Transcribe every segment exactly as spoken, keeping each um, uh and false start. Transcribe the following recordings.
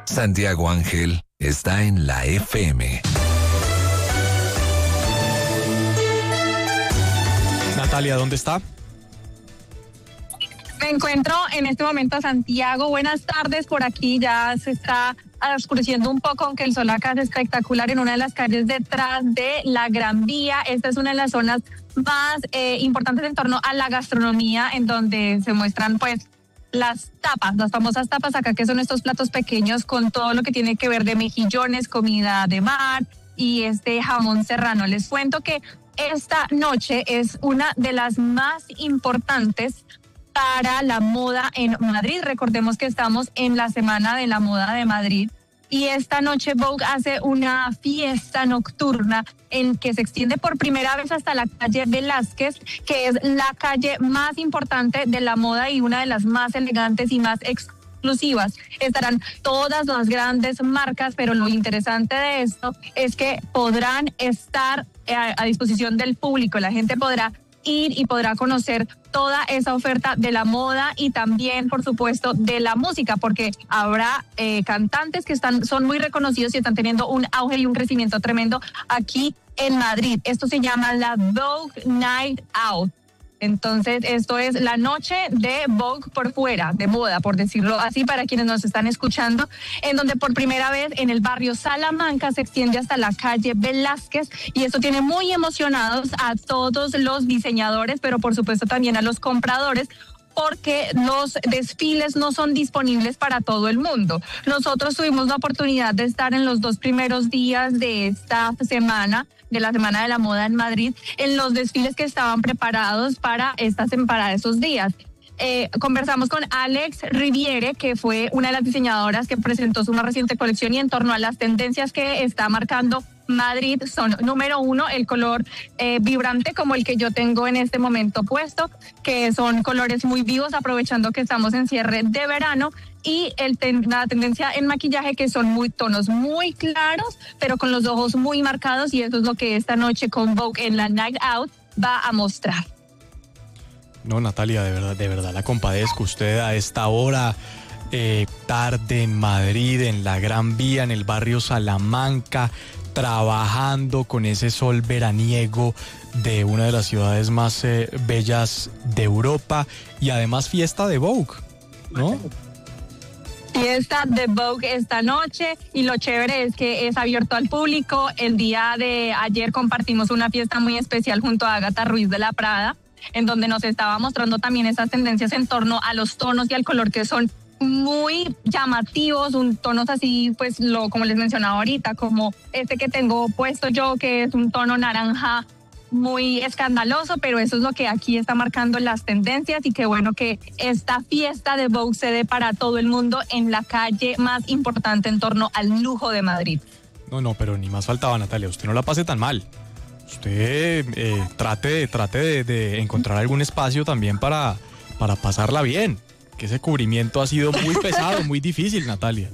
Santiago Ángel está en la F M. Natalia, ¿dónde está? Me encuentro en este momento a Santiago. Buenas tardes, por aquí ya se está oscureciendo un poco, aunque el sol acá es espectacular en una de las calles detrás de la Gran Vía. Esta es una de las zonas más eh, importantes en torno a la gastronomía, en donde se muestran pues las tapas, las famosas tapas acá, que son estos platos pequeños con todo lo que tiene que ver de mejillones, comida de mar y este jamón serrano. Les cuento que esta noche es una de las más importantes para la moda en Madrid. Recordemos que estamos en la Semana de la Moda de Madrid y esta noche Vogue hace una fiesta nocturna en que se extiende por primera vez hasta la calle Velázquez, que es la calle más importante de la moda y una de las más elegantes y más exclusivas. Estarán todas las grandes marcas, pero lo interesante de esto es que podrán estar a, a disposición del público. La gente podrá ir y podrá conocer toda esa oferta de la moda y también, por supuesto, de la música, porque habrá eh, cantantes que están son muy reconocidos y están teniendo un auge y un crecimiento tremendo aquí en Madrid. Esto se llama la Vogue Night Out. Entonces, esto es la noche de Vogue por fuera, de moda, por decirlo así, para quienes nos están escuchando, en donde por primera vez en el barrio Salamanca se extiende hasta la calle Velázquez, y esto tiene muy emocionados a todos los diseñadores, pero por supuesto también a los compradores, porque los desfiles no son disponibles para todo el mundo. Nosotros tuvimos la oportunidad de estar en los dos primeros días de esta semana, de la Semana de la Moda en Madrid, en los desfiles que estaban preparados para, estas, para esos días. Eh, conversamos con Alex Riviere, que fue una de las diseñadoras que presentó su más reciente colección, y en torno a las tendencias que está marcando Madrid son, número uno, el color eh, vibrante como el que yo tengo en este momento puesto, que son colores muy vivos, aprovechando que estamos en cierre de verano, y el ten, la tendencia en maquillaje, que son muy tonos muy claros, pero con los ojos muy marcados, y eso es lo que esta noche con Vogue en la Night Out va a mostrar. No, Natalia, de verdad, de verdad la compadezco. Usted a esta hora, eh, tarde en Madrid, en la Gran Vía, en el barrio Salamanca, trabajando con ese sol veraniego de una de las ciudades más eh, bellas de Europa, y además fiesta de Vogue, ¿no? Fiesta de Vogue esta noche, y lo chévere es que es abierto al público. El día de ayer compartimos una fiesta muy especial junto a Ágata Ruiz de la Prada, en donde nos estaba mostrando también esas tendencias en torno a los tonos y al color, que son muy llamativos, un tonos así, pues lo como les mencionaba ahorita, como este que tengo puesto yo, que es un tono naranja muy escandaloso, pero eso es lo que aquí está marcando las tendencias, y qué bueno que esta fiesta de Vogue se dé para todo el mundo en la calle más importante en torno al lujo de Madrid. No, no, pero ni más faltaba, Natalia, usted no la pase tan mal. Usted eh, trate, trate de, de encontrar algún espacio también para, para pasarla bien, que ese cubrimiento ha sido muy pesado, muy difícil, Natalia.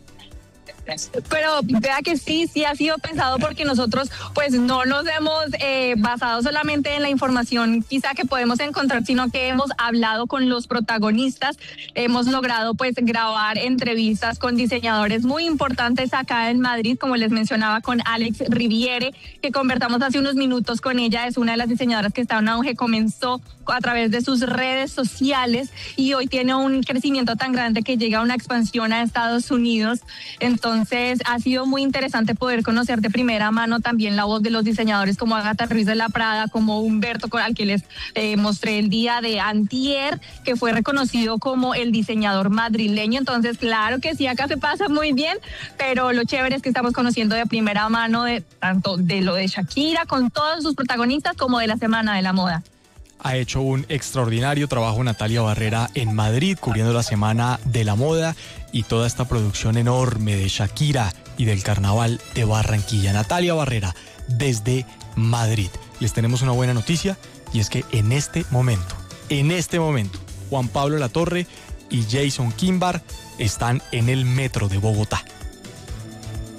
Pero vea que sí, sí ha sido pensado, porque nosotros pues no nos hemos eh, basado solamente en la información quizá que podemos encontrar, sino que hemos hablado con los protagonistas, hemos logrado pues grabar entrevistas con diseñadores muy importantes acá en Madrid, como les mencionaba con Alex Riviere, que conversamos hace unos minutos con ella. Es una de las diseñadoras que está en auge, comenzó a través de sus redes sociales y hoy tiene un crecimiento tan grande que llega a una expansión a Estados Unidos. Entonces Entonces ha sido muy interesante poder conocer de primera mano también la voz de los diseñadores como Ágata Ruiz de la Prada, como Humberto, al que les eh, mostré el día de antier, que fue reconocido como el diseñador madrileño. Entonces, claro que sí, acá se pasa muy bien, pero lo chévere es que estamos conociendo de primera mano de tanto de lo de Shakira con todos sus protagonistas, como de la Semana de la Moda. Ha hecho un extraordinario trabajo Natalia Barrera en Madrid, cubriendo la Semana de la Moda y toda esta producción enorme de Shakira y del Carnaval de Barranquilla. Natalia Barrera, desde Madrid. Les tenemos una buena noticia, y es que en este momento, en este momento, Juan Pablo Latorre y Jason Kimbar están en el metro de Bogotá.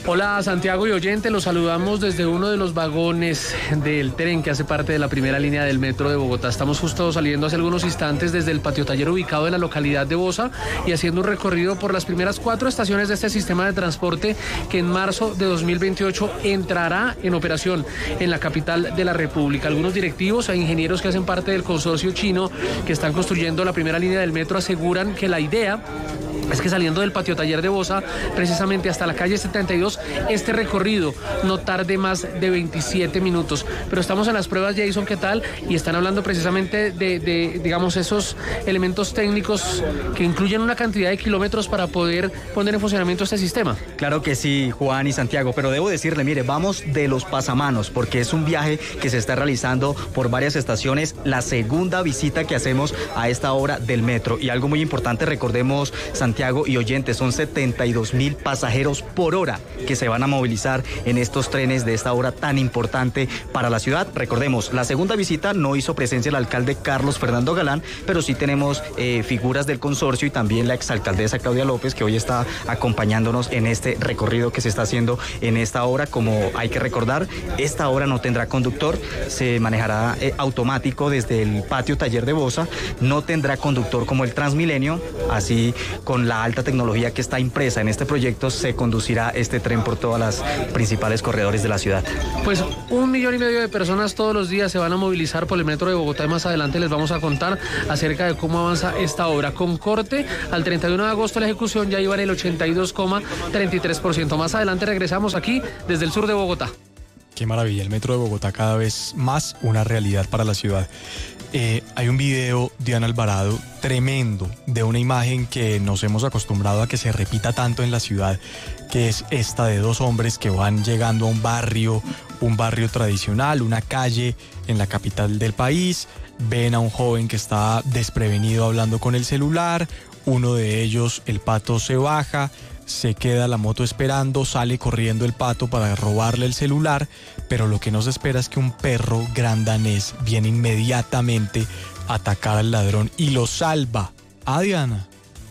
Hola Santiago y oyente, los saludamos desde uno de los vagones del tren que hace parte de la primera línea del metro de Bogotá. Estamos justo saliendo hace algunos instantes desde el patio taller ubicado en la localidad de Bosa y haciendo un recorrido por las primeras cuatro estaciones de este sistema de transporte que en marzo de dos mil veintiocho entrará en operación en la capital de la República. Algunos directivos e ingenieros que hacen parte del consorcio chino que están construyendo la primera línea del metro aseguran que la idea es que saliendo del patio taller de Bosa, precisamente hasta la calle setenta y dos, este recorrido no tarde más de veintisiete minutos. Pero estamos en las pruebas, Jason, ¿qué tal? Y están hablando precisamente de, de, digamos, esos elementos técnicos que incluyen una cantidad de kilómetros para poder poner en funcionamiento este sistema. Claro que sí, Juan y Santiago, pero debo decirle, mire, vamos de los pasamanos, porque es un viaje que se está realizando por varias estaciones, la segunda visita que hacemos a esta hora del metro. Y algo muy importante, recordemos, Santiago y oyentes, son setenta y dos mil pasajeros por hora que se van a movilizar en estos trenes de esta hora tan importante para la ciudad. Recordemos, la segunda visita no hizo presencia el alcalde Carlos Fernando Galán, pero sí tenemos eh, figuras del consorcio y también la exalcaldesa Claudia López, que hoy está acompañándonos en este recorrido que se está haciendo en esta hora. Como hay que recordar, esta hora no tendrá conductor, se manejará eh, automático desde el patio taller de Bosa, no tendrá conductor como el Transmilenio, así con la alta tecnología que está impresa en este proyecto se conducirá este tren por todas las principales corredores de la ciudad. Pues un millón y medio de personas todos los días se van a movilizar por el metro de Bogotá y más adelante les vamos a contar acerca de cómo avanza esta obra. Con corte al treinta y uno de agosto la ejecución ya iba en el ochenta y dos coma treinta y tres por ciento. Más adelante regresamos aquí desde el sur de Bogotá. Qué maravilla, el metro de Bogotá cada vez más una realidad para la ciudad. Eh, hay un video, Diana Alvarado, tremendo, de una imagen que nos hemos acostumbrado a que se repita tanto en la ciudad, que es esta de dos hombres que van llegando a un barrio, un barrio tradicional, una calle en la capital del país, ven a un joven que está desprevenido hablando con el celular, uno de ellos, el pato, se baja, se queda la moto esperando, sale corriendo el pato para robarle el celular, pero lo que no se espera es que un perro gran danés viene inmediatamente a atacar al ladrón y lo salva. ¿Ah, Diana?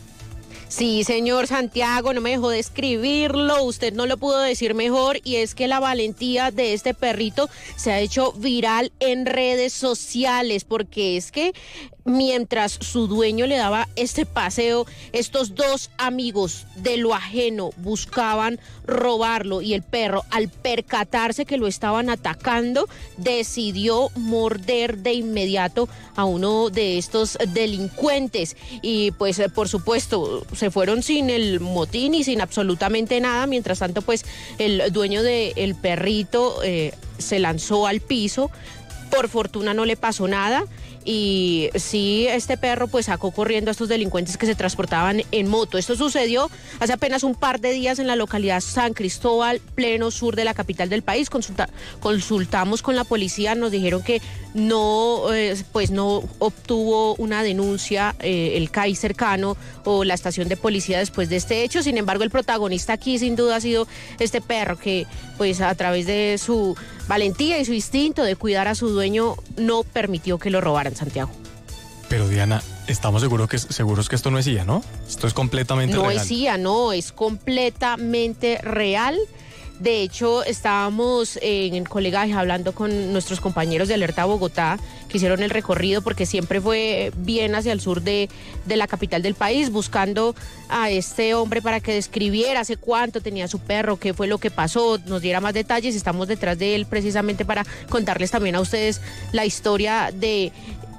Sí, señor Santiago, no me dejó de escribirlo, usted no lo pudo decir mejor, y es que la valentía de este perrito se ha hecho viral en redes sociales, porque es que mientras su dueño le daba este paseo, estos dos amigos de lo ajeno buscaban robarlo y el perro, al percatarse que lo estaban atacando, decidió morder de inmediato a uno de estos delincuentes y pues por supuesto se fueron sin el motín y sin absolutamente nada. Mientras tanto pues el dueño del perrito eh, se lanzó al piso, por fortuna no le pasó nada. Y sí, este perro pues sacó corriendo a estos delincuentes que se transportaban en moto. Esto sucedió hace apenas un par de días en la localidad San Cristóbal, pleno sur de la capital del país. Consulta, consultamos con la policía, nos dijeron que no, eh, pues no obtuvo una denuncia eh, el C A I cercano o la estación de policía después de este hecho. Sin embargo, el protagonista aquí sin duda ha sido este perro que pues a través de su valentía y su instinto de cuidar a su dueño no permitió que lo robaran, Santiago. Pero Diana, estamos seguros que, seguros que esto no es I A, ¿no? Esto es completamente no real. No es I A, no, es completamente real. De hecho, estábamos en el colegaje hablando con nuestros compañeros de Alerta Bogotá, que hicieron el recorrido porque siempre fue bien hacia el sur de, de la capital del país, buscando a este hombre para que describiera hace cuánto tenía su perro, qué fue lo que pasó, nos diera más detalles. Estamos detrás de él precisamente para contarles también a ustedes la historia de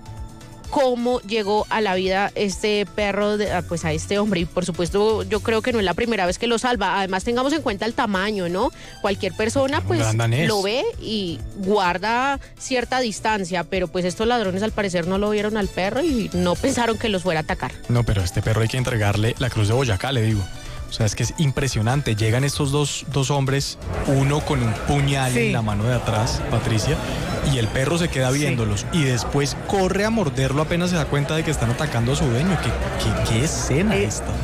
cómo llegó a la vida este perro, de, pues a este hombre, y por supuesto yo creo que no es la primera vez que lo salva. Además tengamos en cuenta el tamaño, ¿no? Cualquier persona pues lo ve y guarda cierta distancia, pero pues estos ladrones al parecer no lo vieron al perro y no pensaron que los fuera a atacar. No, pero a este perro hay que entregarle la Cruz de Boyacá, le digo. O sea, es que es impresionante. Llegan estos dos, dos hombres, uno con un puñal sí. en la mano de atrás, Patricia, y el perro se queda viéndolos sí. y después corre a morderlo apenas se da cuenta de que están atacando a su dueño. ¿Qué, qué, qué escena eh, esta?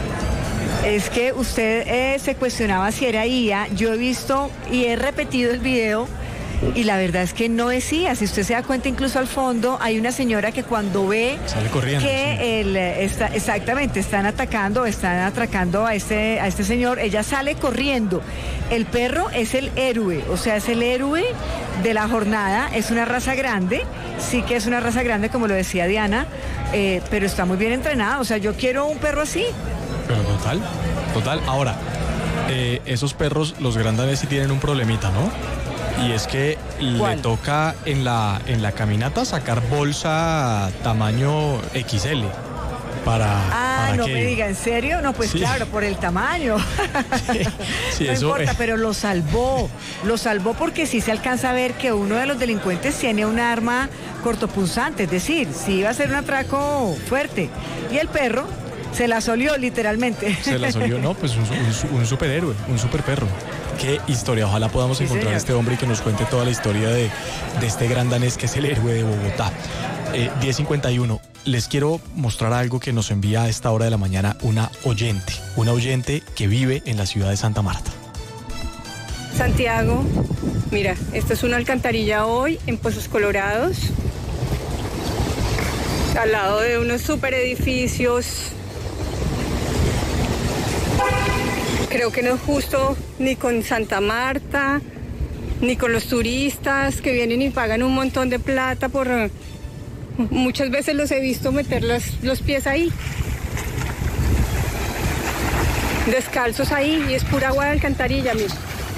Es que usted eh, se cuestionaba si era I A. Yo he visto y he repetido el video Y la verdad es que no decía, si usted se da cuenta incluso al fondo hay una señora que cuando ve sale corriendo, que sí. el, está, exactamente están atacando, están atracando a este, a este señor, ella sale corriendo. El perro es el héroe, o sea, es el héroe de la jornada, es una raza grande, sí que es una raza grande como lo decía Diana, eh, pero está muy bien entrenado, o sea, yo quiero un perro así. Pero total, total. Ahora, eh, esos perros, los grandanes sí tienen un problemita, ¿no? Y es que ¿Cuál? le toca en la, en la caminata sacar bolsa tamaño equis ele. Para, Ah, ¿para no qué? me diga, ¿en serio? No, pues Sí. claro, por el tamaño. Sí, sí, no eso, importa, eh. pero lo salvó. Lo salvó porque sí se alcanza a ver que uno de los delincuentes tiene un arma cortopunzante, es decir, sí iba a ser un atraco fuerte. Y el perro se la solió literalmente. Se la solió, no, pues un, un, un superhéroe, un super perro. Qué historia, ojalá podamos Sí, encontrar señor. a este hombre y que nos cuente toda la historia de, de este gran danés que es el héroe de Bogotá. Eh, diez cincuenta y uno, les quiero mostrar algo que nos envía a esta hora de la mañana una oyente, una oyente que vive en la ciudad de Santa Marta. Santiago, mira, esta es una alcantarilla hoy en Pozos Colorados, al lado de unos super edificios. Creo que no es justo ni con Santa Marta, ni con los turistas que vienen y pagan un montón de plata por... Muchas veces los he visto meter los, los pies ahí, descalzos ahí, y es pura agua de alcantarilla, mira.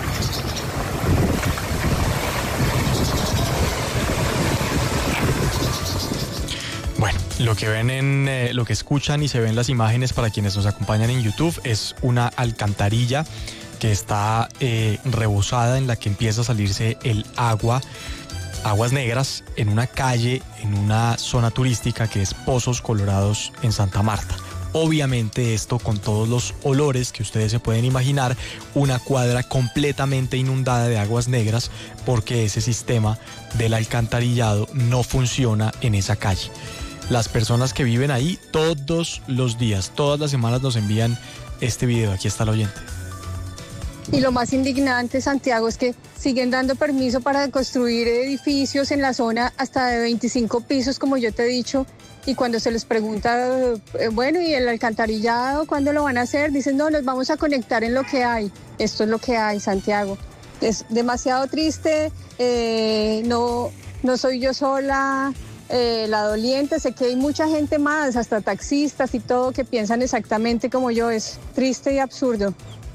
Bueno, lo que ven en, eh, lo que escuchan y se ven las imágenes para quienes nos acompañan en YouTube es una alcantarilla que está eh, rebosada, en la que empieza a salirse el agua, aguas negras, en una calle, en una zona turística que es Pozos Colorados en Santa Marta. Obviamente esto con todos los olores que ustedes se pueden imaginar, una cuadra completamente inundada de aguas negras porque ese sistema del alcantarillado no funciona en esa calle. Las personas que viven ahí todos los días, todas las semanas nos envían este video. Aquí está el oyente. Y lo más indignante, Santiago, es que siguen dando permiso para construir edificios en la zona hasta de veinticinco pisos, como yo te he dicho, y cuando se les pregunta, eh, bueno, ¿y el alcantarillado cuándo lo van a hacer? Dicen, no, nos vamos a conectar en lo que hay. Esto es lo que hay, Santiago. Es demasiado triste, eh, no, no soy yo sola, eh, la doliente, sé que hay mucha gente más, hasta taxistas y todo, que piensan exactamente como yo. Es triste y absurdo.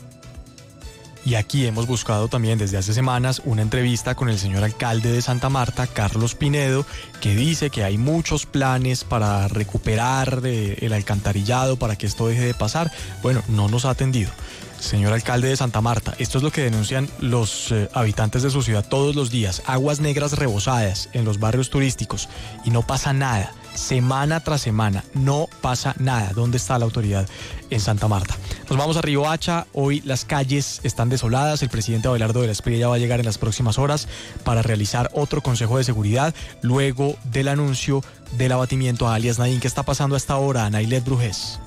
Y aquí hemos buscado también desde hace semanas una entrevista con el señor alcalde de Santa Marta, Carlos Pinedo, que dice que hay muchos planes para recuperar eh, el alcantarillado, para que esto deje de pasar. Bueno, no nos ha atendido. Señor alcalde de Santa Marta, esto es lo que denuncian los eh, habitantes de su ciudad todos los días. Aguas negras rebosadas en los barrios turísticos y no pasa nada. Semana tras semana, no pasa nada. ¿Dónde está la autoridad en Santa Marta? Nos vamos a Riohacha. Hoy las calles están desoladas. El presidente Abelardo de la Espriella va a llegar en las próximas horas para realizar otro consejo de seguridad luego del anuncio del abatimiento a alias Naín. ¿Qué está pasando a esta hora, Nailet Brujés?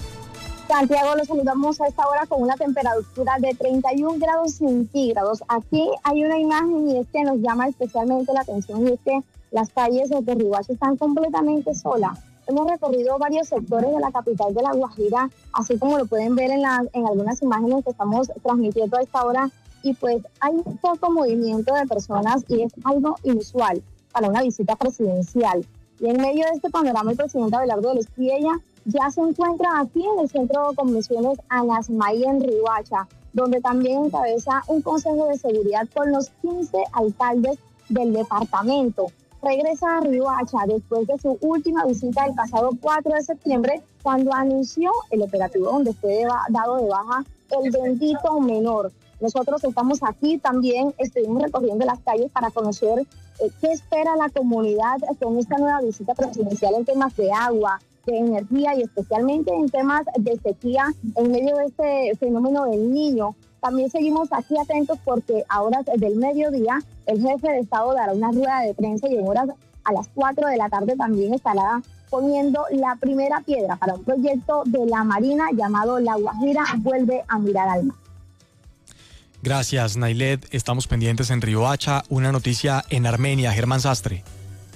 Santiago, los saludamos a esta hora con una temperatura de treinta y un grados centígrados. Aquí hay una imagen y es que nos llama especialmente la atención, y es que las calles de Riohacha están completamente solas. Hemos recorrido varios sectores de la capital de La Guajira, así como lo pueden ver en, la, en algunas imágenes que estamos transmitiendo a esta hora, y pues hay un poco movimiento de personas y es algo inusual para una visita presidencial. Y en medio de este panorama, el presidente Abelardo de la Espriella ya se encuentra aquí en el Centro de Convenciones Anasmaí en Riohacha, donde también encabeza un consejo de seguridad con los quince alcaldes del departamento. Regresa a Riohacha después de su última visita el pasado cuatro de septiembre, cuando anunció el operativo donde fue de ba- dado de baja el bendito menor. Nosotros estamos aquí también, estuvimos recorriendo las calles para conocer eh, qué espera la comunidad con esta nueva visita presidencial en temas de agua, de energía y especialmente en temas de sequía en medio de este fenómeno del Niño. También seguimos aquí atentos porque a horas del mediodía el jefe de Estado dará una rueda de prensa y en horas a las cuatro de la tarde también estará poniendo la primera piedra para un proyecto de la Marina llamado La Guajira Vuelve a Mirar al Mar. Gracias, Nailet. Estamos pendientes en Riohacha. Una noticia en Armenia. Germán Sastre.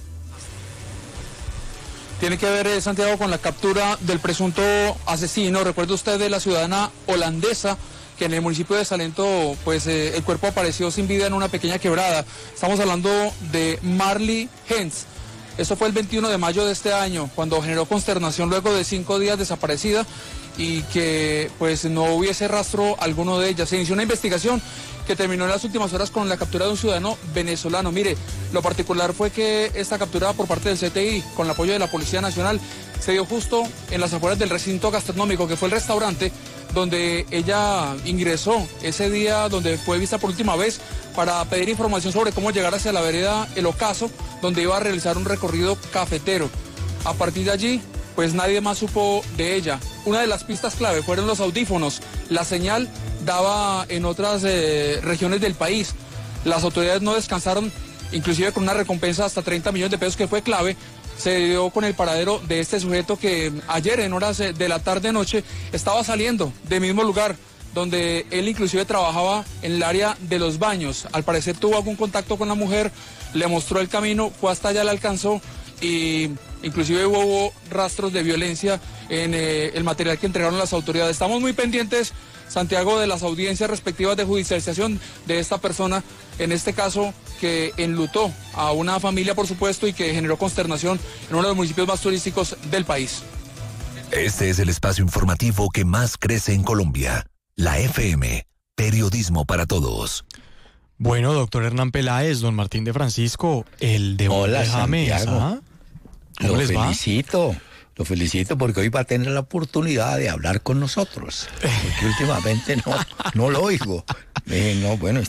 Tiene que ver, eh, Santiago, con la captura del presunto asesino. Recuerda usted de la ciudadana holandesa que en el municipio de Salento, pues eh, el cuerpo apareció sin vida en una pequeña quebrada. Estamos hablando de Marley Hens. Esto fue el veintiuno de mayo de este año, cuando generó consternación luego de cinco días desaparecida y que pues no hubiese rastro alguno de ellas. Se inició una investigación que terminó en las últimas horas con la captura de un ciudadano venezolano. Mire, lo particular fue que esta captura por parte del C T I, con el apoyo de la Policía Nacional, se dio justo en las afueras del recinto gastronómico, que fue el restaurante donde ella ingresó ese día, donde fue vista por última vez, para pedir información sobre cómo llegar hacia la vereda El Ocaso, donde iba a realizar un recorrido cafetero. A partir de allí, pues nadie más supo de ella. Una de las pistas clave fueron los audífonos. La señal daba en otras eh, regiones del país. Las autoridades no descansaron, inclusive con una recompensa hasta treinta millones de pesos, que fue clave. Se dio con el paradero de este sujeto que ayer en horas de la tarde-noche estaba saliendo del mismo lugar donde él inclusive trabajaba en el área de los baños. Al parecer tuvo algún contacto con la mujer, le mostró el camino, fue hasta allá, le alcanzó y inclusive hubo rastros de violencia en eh, el material que entregaron las autoridades. Estamos muy pendientes, Santiago, de las audiencias respectivas de judicialización de esta persona, en este caso que enlutó a una familia, por supuesto, y que generó consternación en uno de los municipios más turísticos del país. Este es el espacio informativo que más crece en Colombia. La F M, periodismo para todos. Bueno, doctor Hernán Peláez, don Martín de Francisco, el de Hola, James, Santiago. ¿ah? ¿Cómo Lo les va? felicito, lo felicito porque hoy va a tener la oportunidad de hablar con nosotros, porque últimamente no, no lo oigo. Eh, no, bueno,